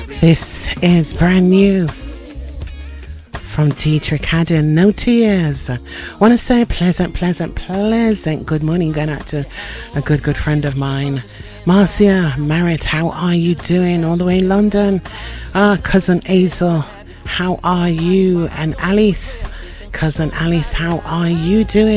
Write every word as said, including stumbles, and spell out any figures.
This is brand new from Dietrich Haddon, No Tears. Want to say pleasant, pleasant, pleasant good morning going out to a good, good friend of mine, Marcia Merritt. How are you doing all the way in London? Ah, cousin Hazel, how are you? And Alice, cousin Alice, how are you doing?